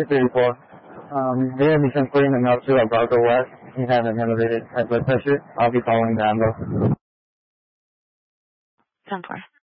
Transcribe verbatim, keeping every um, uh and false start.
It's very poor. Um, they're going to be transporting them out to Abarco West and have an elevated high blood pressure. I'll be following the ambulance. ten four.